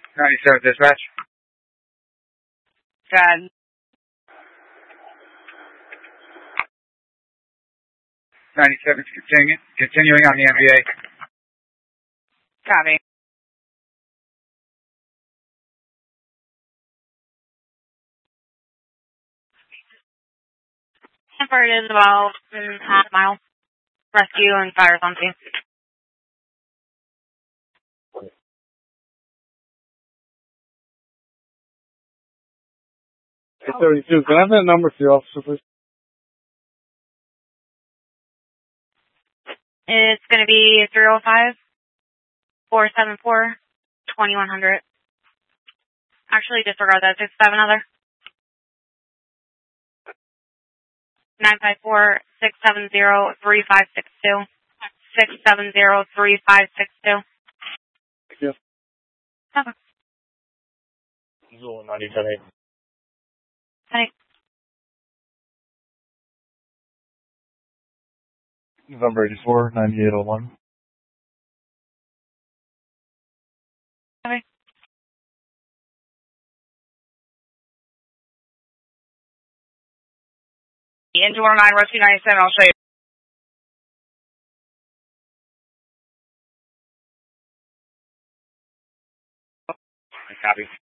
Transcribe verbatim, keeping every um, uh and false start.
ninety-seven dispatch. Good. ninety-seven continuing, continuing on the M V A. Copy. Hanford is about mm, half a mile. Rescue and fire on scene. eight thirty-two, can I have that number for your officer, please? It's going to be three oh five, four seven four, twenty-one hundred. Actually, disregard that. Six seven other. nine five four, six seven zero, three five six two. six seven zero, three five six two. Thank you. Okay. Zulu ninety-seven eight. Thanks. November eighty-four, ninety-eight oh one. Okay. Into one oh nine, Rescue ninety-seven, I'll show you. Copy.